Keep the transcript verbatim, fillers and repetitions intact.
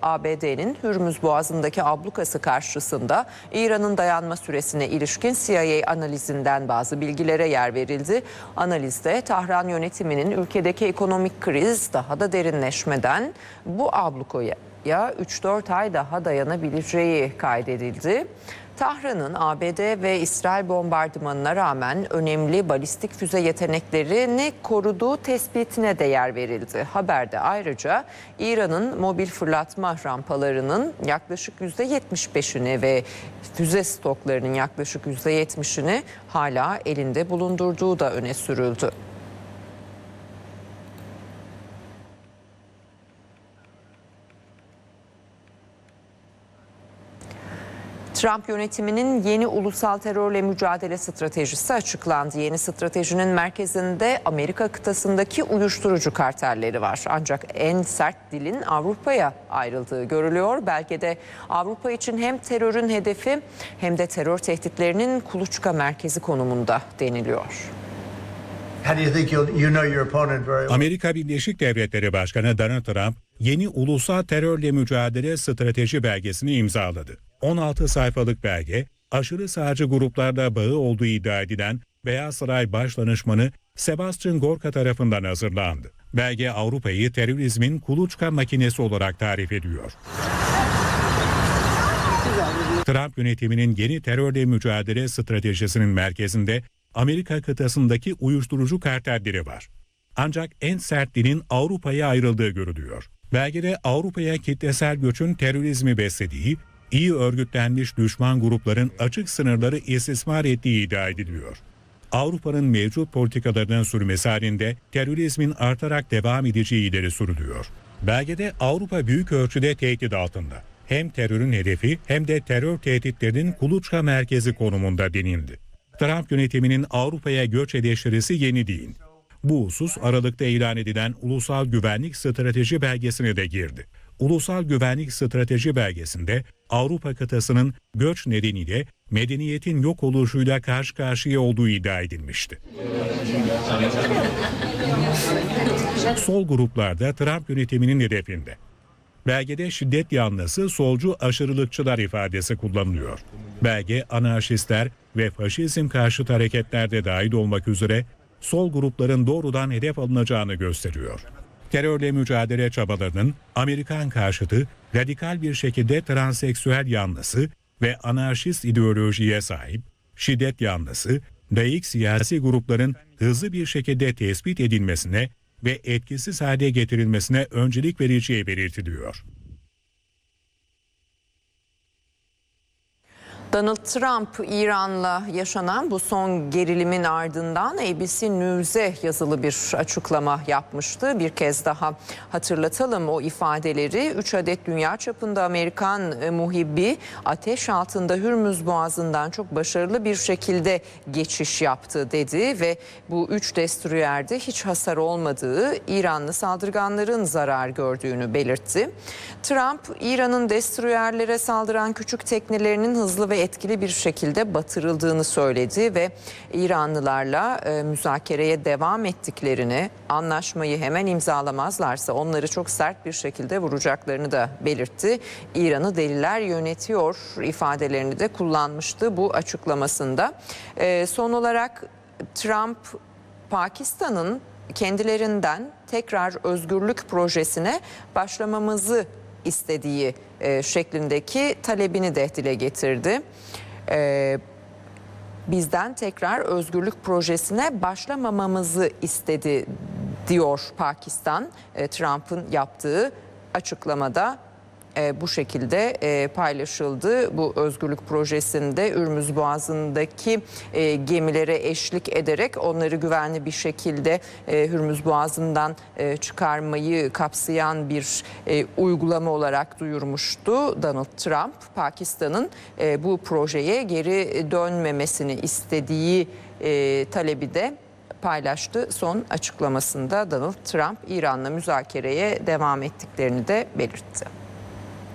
A B D'nin Hürmüz Boğazı'ndaki ablukası karşısında İran'ın dayanma süresine ilişkin C I A analizinden bazı bilgilere yer verildi. Analizde Tahran yönetiminin ülkedeki ekonomik kriz daha da derinleşmeden bu ablukaya üç dört ay daha dayanabileceği kaydedildi. Tahran'ın A B D ve İsrail bombardımanına rağmen önemli balistik füze yeteneklerini koruduğu tespitine de yer verildi. Haberde ayrıca İran'ın mobil fırlatma rampalarının yaklaşık yüzde yetmiş beşini ve füze stoklarının yaklaşık yüzde yetmişini hala elinde bulundurduğu da öne sürüldü. Trump yönetiminin yeni ulusal terörle mücadele stratejisi açıklandı. Yeni stratejinin merkezinde Amerika kıtasındaki uyuşturucu kartelleri var. Ancak en sert dilin Avrupa'ya ayrıldığı görülüyor. Belki Avrupa için hem terörün hedefi hem de terör tehditlerinin kuluçka merkezi konumunda deniliyor. Amerika Birleşik Devletleri Başkanı Donald Trump yeni ulusal terörle mücadele strateji belgesini imzaladı. on altı sayfalık belge, aşırı sağcı gruplarla bağı olduğu iddia edilen Beyaz Saray Başdanışmanı Sebastian Gorka tarafından hazırlandı. Belge Avrupa'yı terörizmin kuluçka makinesi olarak tarif ediyor. Trump yönetiminin yeni terörle mücadele stratejisinin merkezinde Amerika kıtasındaki uyuşturucu kartelleri var. Ancak en sert dilin Avrupa'ya ayrıldığı görülüyor. Belgede Avrupa'ya kitlesel göçün terörizmi beslediği, iyi örgütlenmiş düşman grupların açık sınırları istismar ettiği iddia ediliyor. Avrupa'nın mevcut politikalarının sürmesi halinde terörizmin artarak devam edeceği ileri sürülüyor. Belgede Avrupa büyük ölçüde tehdit altında. Hem terörün hedefi hem de terör tehditlerinin kuluçka merkezi konumunda denildi. Trump yönetiminin Avrupa'ya göç eleştirisi yeni değil. Bu husus Aralık'ta ilan edilen Ulusal Güvenlik Strateji belgesine de girdi. Ulusal Güvenlik Strateji belgesinde Avrupa kıtasının göç nedeniyle medeniyetin yok oluşuyla karşı karşıya olduğu iddia edilmişti. Sol gruplar da Trump yönetiminin hedefinde. Belgede şiddet yanlısı solcu aşırılıkçılar ifadesi kullanılıyor. Belge anarşistler ve faşizm karşıtı hareketlerde dahil olmak üzere sol grupların doğrudan hedef alınacağını gösteriyor. Terörle mücadele çabalarının Amerikan karşıtı, radikal bir şekilde transseksüel yanlısı ve anarşist ideolojiye sahip, şiddet yanlısı, laik siyasi grupların hızlı bir şekilde tespit edilmesine ve etkisiz hale getirilmesine öncelik vereceği belirtiliyor. Donald Trump, İran'la yaşanan bu son gerilimin ardından A B C News'e yazılı bir açıklama yapmıştı. Bir kez daha hatırlatalım o ifadeleri. Üç adet dünya çapında Amerikan muhibbi ateş altında Hürmüz Boğazı'ndan çok başarılı bir şekilde geçiş yaptı dedi ve bu üç destroyerde hiç hasar olmadığı, İranlı saldırganların zarar gördüğünü belirtti. Trump, İran'ın destroyerlere saldıran küçük teknelerinin hızlı ve etkili bir şekilde batırıldığını söyledi ve İranlılarla e, müzakereye devam ettiklerini, anlaşmayı hemen imzalamazlarsa onları çok sert bir şekilde vuracaklarını da belirtti. İran'ı deliler yönetiyor ifadelerini de kullanmıştı bu açıklamasında. E, son olarak Trump, Pakistan'ın kendilerinden tekrar özgürlük projesine başlamamızı istediği e, şeklindeki talebini de dile getirdi. E, bizden tekrar özgürlük projesine başlamamamızı istedi diyor Pakistan. E, Trump'ın yaptığı açıklamada e, bu şekilde e, paylaşıldı. Bu özgürlük projesinde Hürmüz Boğazı'ndaki e, gemilere eşlik ederek onları güvenli bir şekilde e, Hürmüz Boğazı'ndan e, çıkarmayı kapsayan bir e, uygulama olarak duyurmuştu Donald Trump. Pakistan'ın e, bu projeye geri dönmemesini istediği e, talebi de paylaştı. Son açıklamasında Donald Trump İran'la müzakereye devam ettiklerini de belirtti.